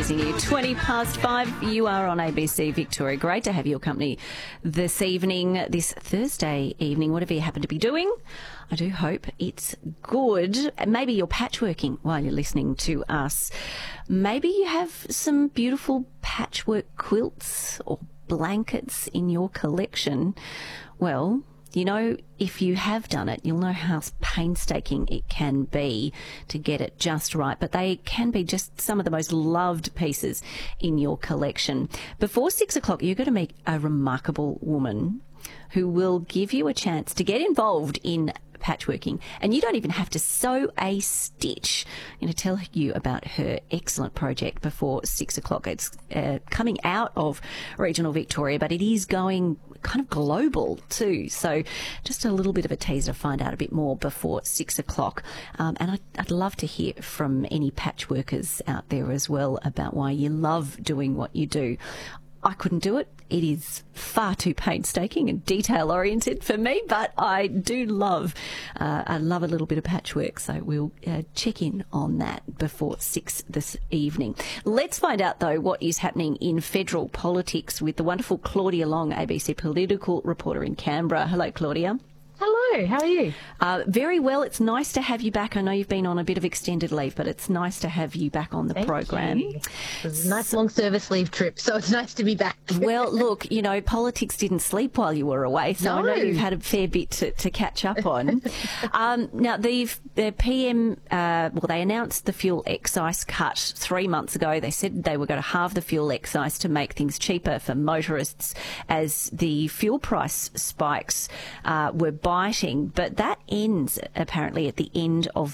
amazing you. 5:20, you are on ABC Victoria. Great to have your company this evening, this Thursday evening, whatever you happen to be doing. I do hope it's good. Maybe you're patchworking while you're listening to us. Maybe you have some beautiful patchwork quilts or blankets in your collection. Well, you know, if you have done it, you'll know how painstaking it can be to get it just right. But they can be just some of the most loved pieces in your collection. Before 6 o'clock, you're going to meet a remarkable woman who will give you a chance to get involved in patchworking, and you don't even have to sew a stitch. I'm going to tell you about her excellent project before 6 o'clock. It's coming out of regional Victoria, but it is going kind of global too. So just a little bit of a teaser to find out a bit more before 6 o'clock. And I'd love to hear from any patchworkers out there as well about why you love doing what you do. I couldn't do it. It is far too painstaking and detail-oriented for me, but I do love, I love a little bit of patchwork, so we'll check in on that before 6 this evening. Let's find out, though, what is happening in federal politics with the wonderful Claudia Long, ABC political reporter in Canberra. Hello, Claudia. Hello, how are you? Very well. It's nice to have you back. I know you've been on a bit of extended leave, but it's nice to have you back on the program. It was a nice long service leave trip, so it's nice to be back. Well, look, you know, politics didn't sleep while you were away, so No. I know you've had a fair bit to catch up on. Now, the PM, they announced the fuel excise cut 3 months ago. They said they were going to halve the fuel excise to make things cheaper for motorists as the fuel price spikes were biting, but that ends apparently at the end of